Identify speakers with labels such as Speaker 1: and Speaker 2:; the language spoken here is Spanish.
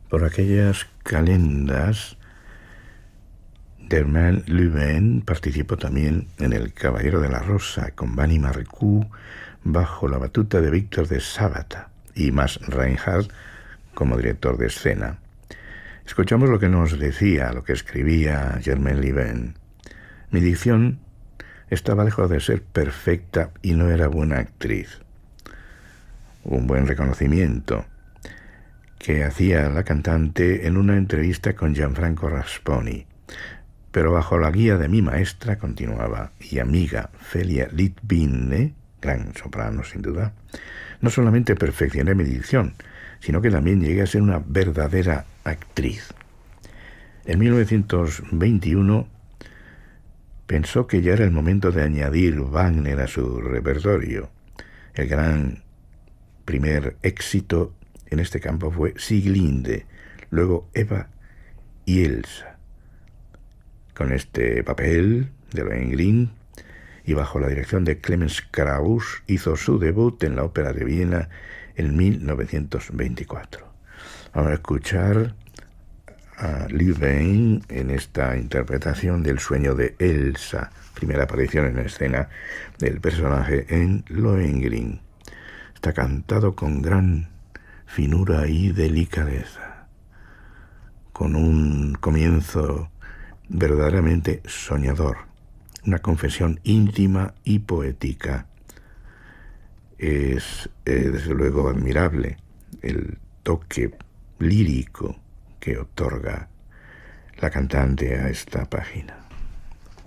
Speaker 1: Por aquellas calendas, Germain Louvain participó también en El Caballero de la Rosa con Bunny Marcoux bajo la batuta de Víctor de Sábata y Max Reinhardt como director de escena. Escuchamos lo que nos decía, lo que escribía Germain Louvain. Mi dicción estaba lejos de ser perfecta y no era buena actriz. Un buen reconocimiento que hacía la cantante en una entrevista con Gianfranco Rasponi. Pero bajo la guía de mi maestra, continuaba, y amiga Felia Litvine, gran soprano sin duda, no solamente perfeccioné mi dicción, sino que también llegué a ser una verdadera actriz. En 1921 pensó que ya era el momento de añadir Wagner a su repertorio. El gran primer éxito en este campo fue Sieglinde, luego Eva y Elsa. Con este papel de Lohengrin y bajo la dirección de Clemens Krauss hizo su debut en la Ópera de Viena en 1924. Vamos a escuchar a Louvain en esta interpretación del sueño de Elsa, primera aparición en escena del personaje en Lohengrin. Está cantado con gran finura y delicadeza, con un comienzo verdaderamente soñador, una confesión íntima y poética. Es desde luego admirable el toque lírico que otorga la cantante a esta página.